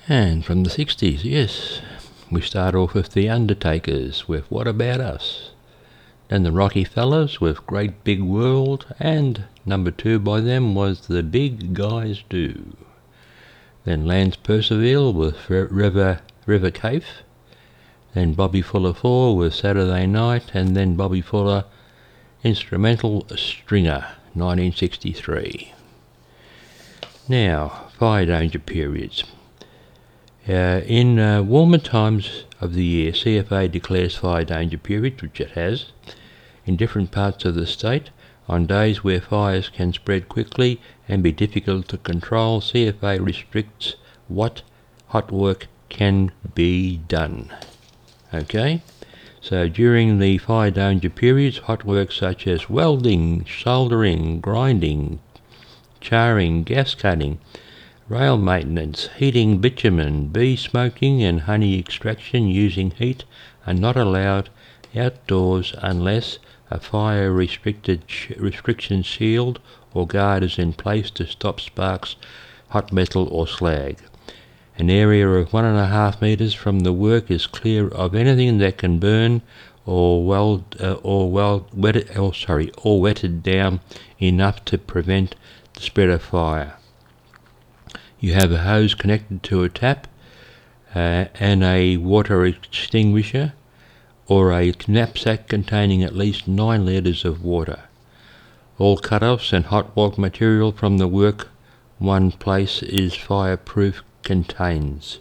And from the 60s, yes, we start off with the Undertakers with What About Us? Then the Rocky Fellas with Great Big World, and number 2 by them was The Big Guys Do. Then Lance Percival with River Cave. Then Bobby Fuller 4 with Saturday Night, and then Bobby Fuller Instrumental Stringer, 1963. Now, fire danger periods. In warmer times of the year, CFA declares fire danger periods, which it has, in different parts of the state. On days where fires can spread quickly and be difficult to control, CFA restricts what hot work can be done. Okay? So during the fire danger periods, hot work such as welding, soldering, grinding, charring, gas cutting, rail maintenance, heating bitumen, bee smoking and honey extraction using heat are not allowed outdoors unless a fire restriction shield or guard is in place to stop sparks, hot metal or slag. An area of 1.5 metres from the work is clear of anything that can burn or wetted down enough to prevent the spread of fire. You have a hose connected to a tap and a water extinguisher or a knapsack containing at least 9 litres of water. All cut-offs and hot walk material from the work one place is fireproof containments.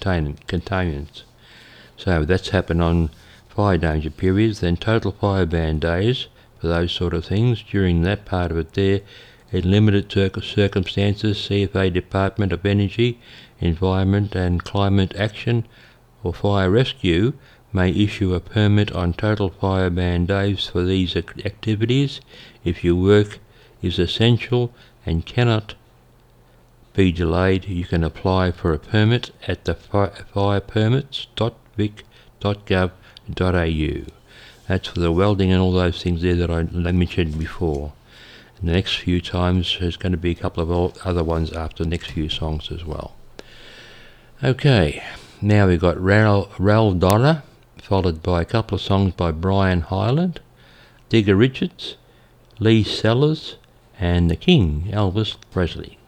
So that's happened on fire danger periods. Then total fire ban days for those sort of things. During that part of it there, in limited circumstances, CFA Department of Energy, Environment and Climate Action or Fire Rescue may issue a permit on total fire ban days for these activities. If your work is essential and cannot be delayed, you can apply for a permit at the firepermits.vic.gov.au. That's for the welding and all those things there that I mentioned before. And the next few times there's going to be a couple of other ones after the next few songs as well. Okay, now we've got Ral Donna, followed by a couple of songs by Brian Hyland, Digger Richards, Lee Sellers, and the King, Elvis Presley.